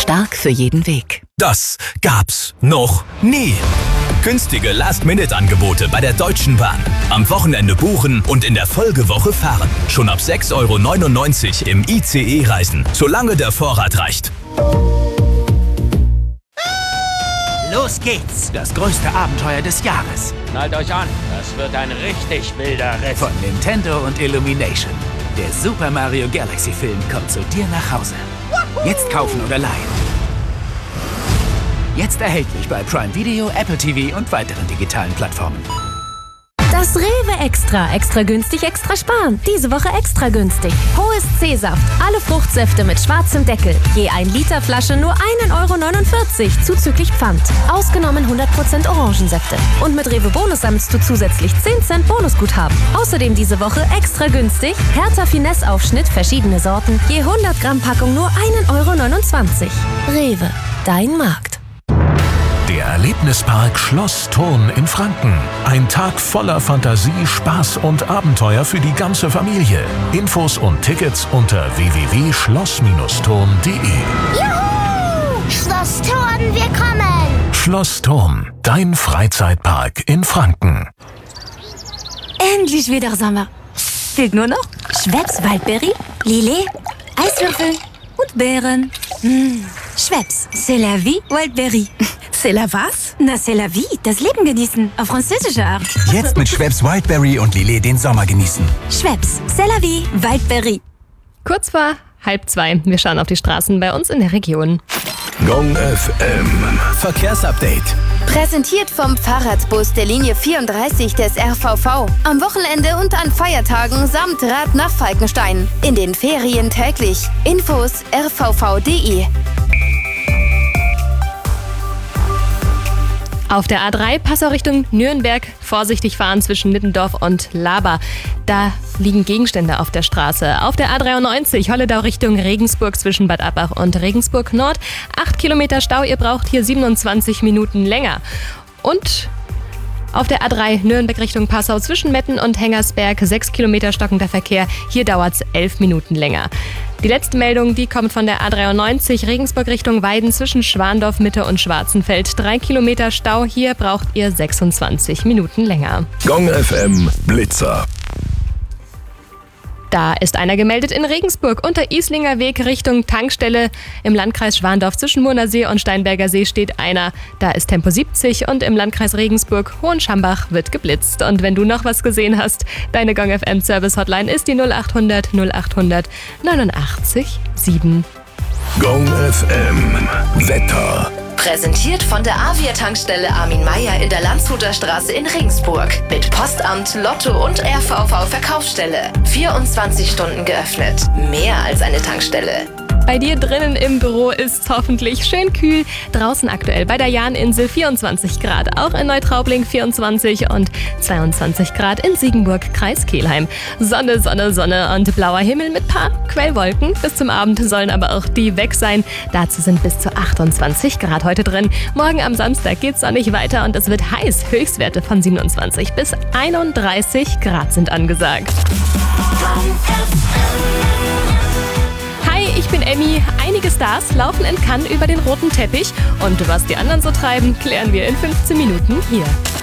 Stark für jeden Weg. Das gab's noch nie. Günstige Last-Minute-Angebote bei der Deutschen Bahn. Am Wochenende buchen und in der Folgewoche fahren. Schon ab 6,99 € im ICE reisen, solange der Vorrat reicht. Los geht's! Das größte Abenteuer des Jahres. Schnallt euch an, das wird ein richtig wilder Ritt. Von Nintendo und Illumination. Der Super Mario Galaxy Film kommt zu dir nach Hause. Jetzt kaufen oder leihen. Jetzt erhältlich bei Prime Video, Apple TV und weiteren digitalen Plattformen. Das Rewe Extra. Extra günstig, extra sparen. Diese Woche extra günstig. Hohes C-Saft. Alle Fruchtsäfte mit schwarzem Deckel. Je 1 Liter Flasche nur 1,49 € zuzüglich Pfand. Ausgenommen 100% Orangensäfte. Und mit Rewe Bonus sammelst du zusätzlich 10 Cent Bonusguthaben. Außerdem diese Woche extra günstig. Hertha Finesse Aufschnitt, verschiedene Sorten. Je 100 Gramm Packung nur 1,29 €. Rewe. Dein Markt. Der Erlebnispark Schloss Thurn in Franken. Ein Tag voller Fantasie, Spaß und Abenteuer für die ganze Familie. Infos und Tickets unter www.schloss-thurn.de. Juhu! Schloss Thurn, wir kommen! Schloss Thurn, dein Freizeitpark in Franken. Endlich wieder Sommer. Fehlt nur noch Schweppes Waldberry, Lillet, Eiswürfel und Beeren. Schweppes, c'est la vie, Waldberry. C'est la was? Na, c'est la vie, das Leben genießen, auf französische Art. Jetzt mit Schweppes Wildberry und Lillet den Sommer genießen. Schweppes, c'est la vie, Waldberry. Kurz vor 1:30. Wir schauen auf die Straßen bei uns in der Region. Gong FM. Verkehrsupdate. Präsentiert vom Fahrradbus der Linie 34 des RVV. Am Wochenende und an Feiertagen samt Rad nach Falkenstein. In den Ferien täglich. Infos rvv.de. Auf der A3 Passau Richtung Nürnberg vorsichtig fahren zwischen Mittendorf und Laber. Da liegen Gegenstände auf der Straße. Auf der A93 Holledau Richtung Regensburg zwischen Bad Abbach und Regensburg Nord. 8 Kilometer Stau, ihr braucht hier 27 Minuten länger. Und auf der A3 Nürnberg Richtung Passau zwischen Metten und Hengersberg 6 Kilometer stockender Verkehr. Hier dauert es 11 Minuten länger. Die letzte Meldung, die kommt von der A93 Regensburg Richtung Weiden zwischen Schwandorf Mitte und Schwarzenfeld. 3 Kilometer Stau, hier braucht ihr 26 Minuten länger. Gong FM Blitzer. Da ist einer gemeldet in Regensburg. Unter Islinger Weg Richtung Tankstelle im Landkreis Schwandorf zwischen Murner See und Steinberger See steht einer. Da ist Tempo 70 und im Landkreis Regensburg Hohenschambach wird geblitzt. Und wenn du noch was gesehen hast, deine Gong FM Service Hotline ist die 0800 0800 89 7. Gong FM Wetter. Präsentiert von der Avia-Tankstelle Armin Meier in der Landshuter Straße in Regensburg. Mit Postamt, Lotto und RVV-Verkaufsstelle. 24 Stunden geöffnet. Mehr als eine Tankstelle. Bei dir drinnen im Büro ist's hoffentlich schön kühl. Draußen aktuell bei der Jahninsel 24 Grad. Auch in Neutraubling 24 und 22 Grad in Siegenburg, Kreis Kelheim. Sonne, Sonne, Sonne und blauer Himmel mit paar Quellwolken. Bis zum Abend sollen aber auch die weg sein. Dazu sind bis zu 28 Grad heute drin. Morgen am Samstag geht's sonnig weiter und es wird heiß. Höchstwerte von 27 bis 31 Grad sind angesagt. Hi, ich bin Emmy. Einige Stars laufen in Cannes über den roten Teppich. Und was die anderen so treiben, klären wir in 15 Minuten hier.